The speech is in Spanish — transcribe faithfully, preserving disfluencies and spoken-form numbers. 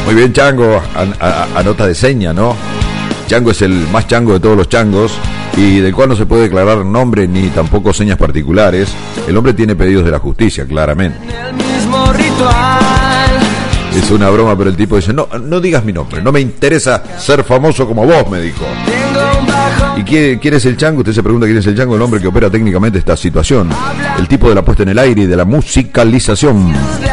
Muy bien, Chango, a, a, a nota de seña, ¿no? Chango es el más chango de todos los changos y del cual no se puede declarar nombre ni tampoco señas particulares. El hombre tiene pedidos de la justicia, claramente. Es una broma, pero el tipo dice, no, no digas mi nombre, no me interesa ser famoso como vos, me dijo. ¿Y quién, quién es el chango? Usted se pregunta quién es el chango, el hombre que opera técnicamente esta situación. El tipo de la puesta en el aire y de la musicalización.